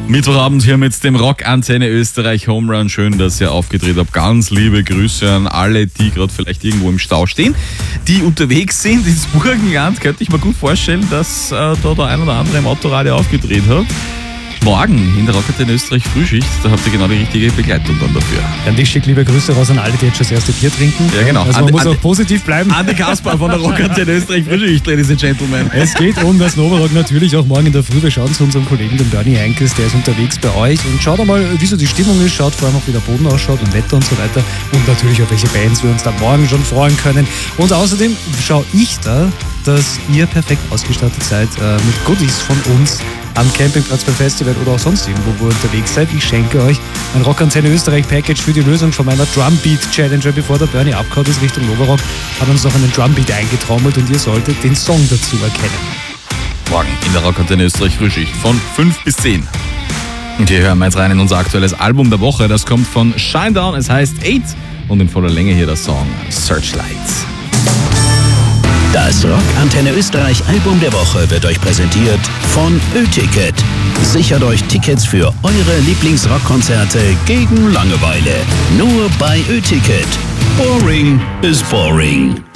Mittwochabend hier mit dem Rockantenne Österreich Home Run. Schön, dass ihr aufgedreht habt. Ganz liebe Grüße an alle, die gerade vielleicht irgendwo im Stau stehen, die unterwegs sind ins Burgenland. Könnte ich mir gut vorstellen, dass da der ein oder andere im Autoradio aufgedreht hat. Morgen in der Rockantenne Österreich Frühschicht, da habt ihr genau die richtige Begleitung dann dafür. Dann ich schicke liebe Grüße raus an alle, die jetzt schon das erste Bier trinken. Ja, genau. Also man muss auch positiv bleiben. Andi Kaspar von der Rockantenne Österreich Frühschicht, Ladies and Gentlemen. Es geht um das Novarock natürlich auch morgen in der Früh. Wir schauen zu unserem Kollegen, dem Bernie Heinkes, der ist unterwegs bei euch. Und schaut einmal, wie so die Stimmung ist, schaut vor allem auch, wie der Boden ausschaut und Wetter und so weiter. Und natürlich auch, welche Bands wir uns da morgen schon freuen können. Und außerdem schaue ich da, dass ihr perfekt ausgestattet seid mit Goodies von uns am Campingplatz beim Festival oder auch sonst irgendwo, wo ihr unterwegs seid. Ich schenke euch ein Rockantenne Österreich Package für die Lösung von meiner Drumbeat Challenge. Bevor der Bernie abgehauen ist Richtung Novarock, hat uns noch einen Drumbeat eingetrommelt und ihr solltet den Song dazu erkennen. Morgen in der Rockantenne Österreich Frühschicht von 5 bis 10. Und hier hören wir jetzt rein in unser aktuelles Album der Woche. Das kommt von Shinedown, es heißt 8 und in voller Länge hier der Song Searchlights. Das Rockantenne Österreich Album der Woche wird euch präsentiert von Ö-Ticket. Sichert euch Tickets für eure Lieblingsrockkonzerte gegen Langeweile. Nur bei Ö-Ticket. Boring is boring.